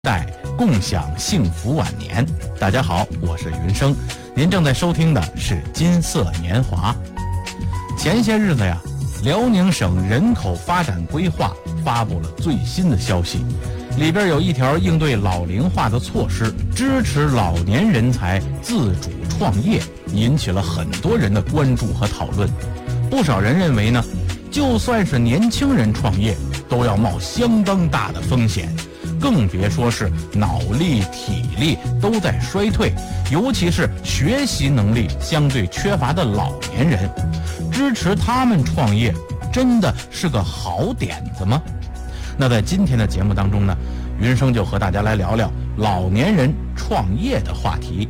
代共享幸福晚年。大家好，我是云生，您正在收听的是金色年华。前些日子呀，辽宁省人口发展规划发布了最新的消息，里边有一条应对老龄化的措施，支持老年人才自主创业，引起了很多人的关注和讨论。不少人认为呢，就算是年轻人创业，都要冒相当大的风险，更别说是脑力、体力都在衰退，尤其是学习能力相对缺乏的老年人，支持他们创业真的是个好点子吗？那在今天的节目当中呢，云生就和大家来聊聊老年人创业的话题。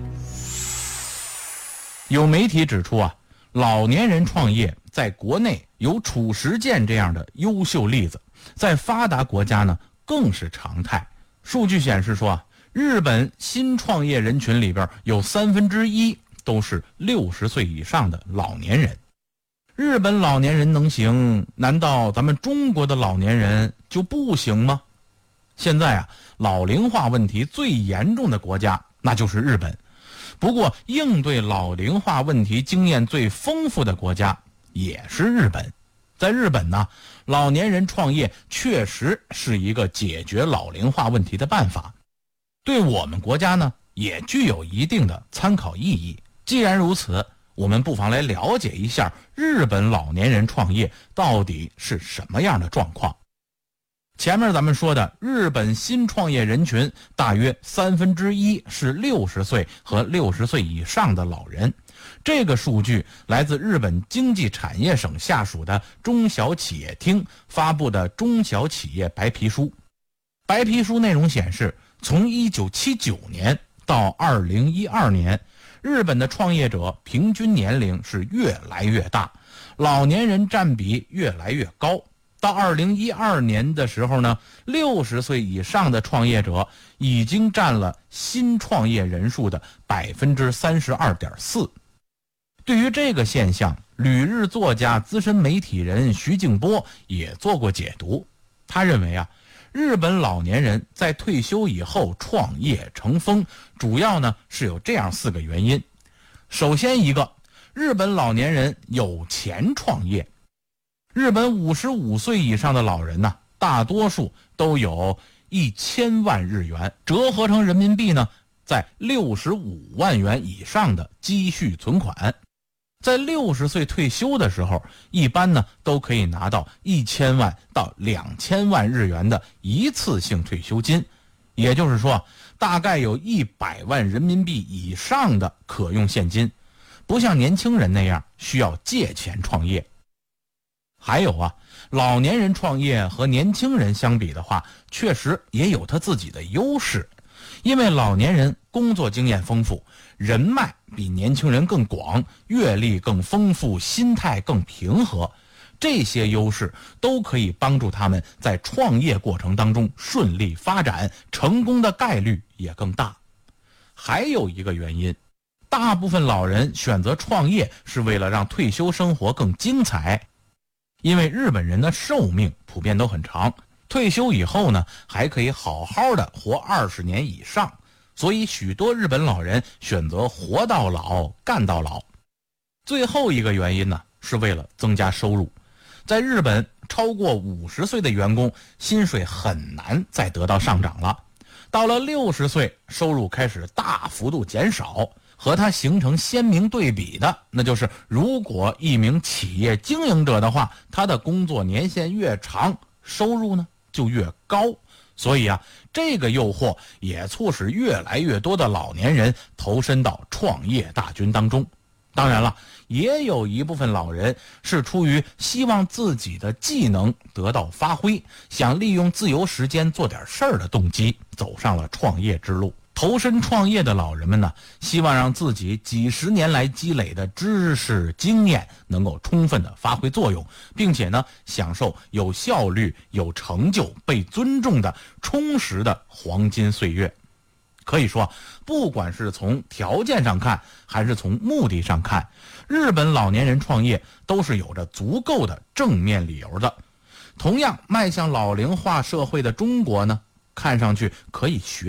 有媒体指出啊，老年人创业在国内有褚时健这样的优秀例子，在发达国家呢更是常态。数据显示说啊，日本新创业人群里边有1/3都是60岁以上的老年人。日本老年人能行，难道咱们中国的老年人就不行吗？现在啊，老龄化问题最严重的国家那就是日本。不过应对老龄化问题经验最丰富的国家也是日本。在日本呢，老年人创业确实是一个解决老龄化问题的办法，对我们国家呢也具有一定的参考意义。既然如此，我们不妨来了解一下日本老年人创业到底是什么样的状况。前面咱们说的日本新创业人群大约1/3是60岁和60岁以上的老人，这个数据来自日本经济产业省下属的中小企业厅发布的中小企业白皮书。白皮书内容显示，从1979年到2012年，日本的创业者平均年龄是越来越大，老年人占比越来越高。到2012年的时候呢，60岁以上的创业者已经占了新创业人数的32.4%。对于这个现象，旅日作家、资深媒体人徐静波也做过解读。他认为啊，日本老年人在退休以后创业成风，主要呢是有这样4个原因。首先一个，日本老年人有钱创业。日本55岁以上的老人呢，大多数都有1000万日元，折合成人民币呢，在65万元以上的积蓄存款。在60岁退休的时候，一般呢都可以拿到1000万到2000万日元的一次性退休金，也就是说，大概有100万人民币以上的可用现金，不像年轻人那样需要借钱创业。还有啊，老年人创业和年轻人相比的话，确实也有他自己的优势。因为老年人工作经验丰富，人脉比年轻人更广，阅历更丰富，心态更平和，这些优势都可以帮助他们在创业过程当中顺利发展，成功的概率也更大。还有一个原因，大部分老人选择创业是为了让退休生活更精彩。因为日本人的寿命普遍都很长，退休以后呢，还可以好好的活20年以上，所以许多日本老人选择活到老干到老。最后一个原因呢，是为了增加收入。在日本，超过50岁的员工薪水很难再得到上涨了，到了60岁，收入开始大幅度减少。和它形成鲜明对比的，那就是如果一名企业经营者的话，他的工作年限越长，收入呢就越高。所以啊，这个诱惑也促使越来越多的老年人投身到创业大军当中。当然了，也有一部分老人是出于希望自己的技能得到发挥，想利用自由时间做点事儿的动机，走上了创业之路。投身创业的老人们呢，希望让自己几十年来积累的知识经验能够充分的发挥作用，并且呢，享受有效率、有成就、被尊重的充实的黄金岁月。可以说，不管是从条件上看，还是从目的上看，日本老年人创业都是有着足够的正面理由的。同样，迈向老龄化社会的中国呢， 看上去可以学